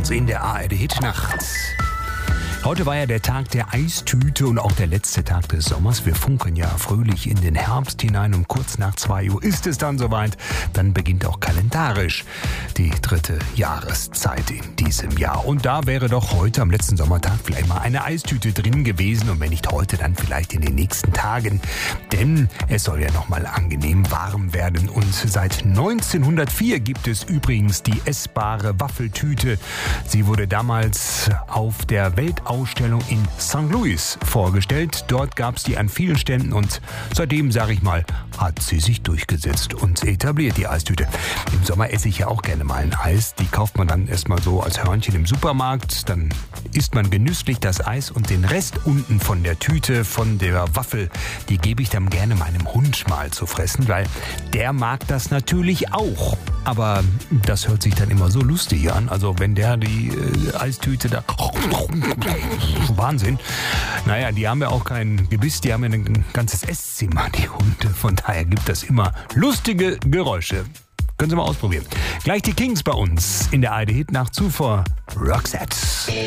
uns in der ARD-Hitnacht. Heute war ja der Tag der Eistüte und auch der letzte Tag des Sommers. Wir funkeln ja fröhlich in den Herbst hinein. Um kurz nach 2 Uhr ist es dann soweit. Dann beginnt auch kalendarisch die 3. Jahreszeit in diesem Jahr. Und da wäre doch heute am letzten Sommertag vielleicht mal eine Eistüte drin gewesen. Und wenn nicht heute, dann vielleicht in den nächsten Tagen. Denn es soll ja noch mal angenehm warm werden. Und seit 1904 gibt es übrigens die essbare Waffeltüte. Sie wurde damals auf der Weltausstellung in St. Louis vorgestellt. Dort gab es die an vielen Ständen und seitdem, sage ich mal, hat sie sich durchgesetzt und etabliert, die Eistüte. Im Sommer esse ich ja auch gerne mal ein Eis. Die kauft man dann erstmal so als Hörnchen im Supermarkt. Dann isst man genüsslich das Eis und den Rest unten von der Tüte, von der Waffel, die gebe ich dann gerne meinem Hund mal zu fressen, weil der mag das natürlich auch. Aber das hört sich dann immer so lustig an. Also wenn der die Eistüte da... Wahnsinn. Naja, die haben ja auch kein Gebiss, die haben ja ein ganzes Esszimmer, die Hunde. Von daher gibt es immer lustige Geräusche. Können Sie mal ausprobieren. Gleich die Kings bei uns in der ARD-Hitnacht zuvor Roxette.